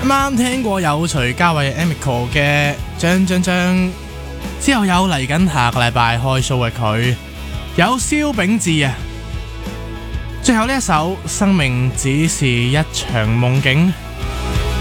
啱啱聽過有徐嘉慧 Amico 嘅張，之後有嚟緊下個禮拜開 show 嘅佢，有蕭秉治啊。最後呢一首《生命只是一場夢境》。